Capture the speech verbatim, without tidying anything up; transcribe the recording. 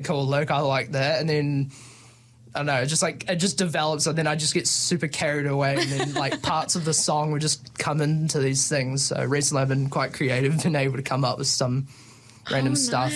cool look. I like that. And then, I don't know, it just like, it just develops, and then I just get super carried away, and then like parts of the song would just come into these things. So recently I've been quite creative, been able to come up with some random oh, stuff.